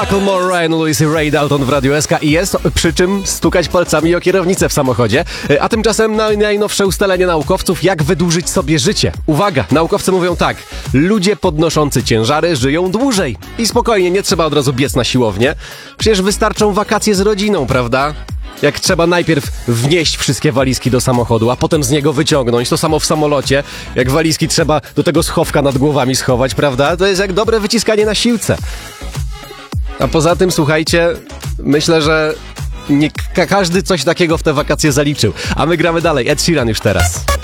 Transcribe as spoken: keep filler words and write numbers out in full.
Macklemore, Ryan Lewis i Ray Dalton w Radiu S K i jest przy czym stukać palcami o kierownicę w samochodzie. A tymczasem najnowsze ustalenie naukowców, jak wydłużyć sobie życie. Uwaga, naukowcy mówią tak: ludzie podnoszący ciężary żyją dłużej. I spokojnie, nie trzeba od razu biec na siłownię. Przecież wystarczą wakacje z rodziną, prawda? Jak trzeba najpierw wnieść wszystkie walizki do samochodu, a potem z niego wyciągnąć. To samo w samolocie. Jak walizki trzeba do tego schowka nad głowami schować, prawda? To jest jak dobre wyciskanie na siłce. A poza tym, słuchajcie, myślę, że nie ka- każdy coś takiego w te wakacje zaliczył. A my gramy dalej. Ed Sheeran już teraz.